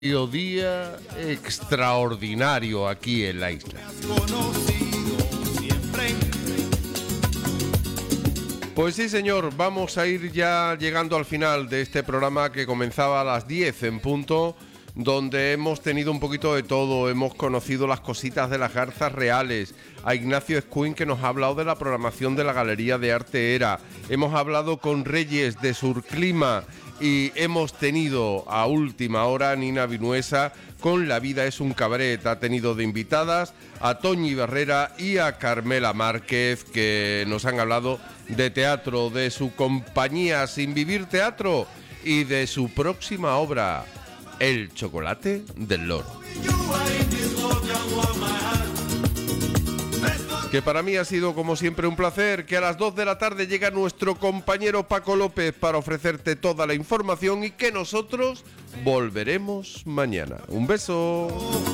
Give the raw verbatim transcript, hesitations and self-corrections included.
Día extraordinario aquí en la isla. Pues sí, señor, vamos a ir ya llegando al final de este programa que comenzaba a las diez en punto, donde hemos tenido un poquito de todo. Hemos conocido las cositas de las garzas reales, a Ignacio Escuin, que nos ha hablado de la programación de la Galería de Arte Era. Hemos hablado con Reyes de Surclima y hemos tenido a última hora a Nina Vinuesa con La vida es un cabaret. Ha tenido de invitadas a Toñi Barrera y a Carmela Márquez, que nos han hablado de teatro, de su compañía Sin Vivir Teatro y de su próxima obra, El chocolate del loro. Que para mí ha sido como siempre un placer. Que a las dos de la tarde llega nuestro compañero Paco López para ofrecerte toda la información y que nosotros volveremos mañana. Un beso.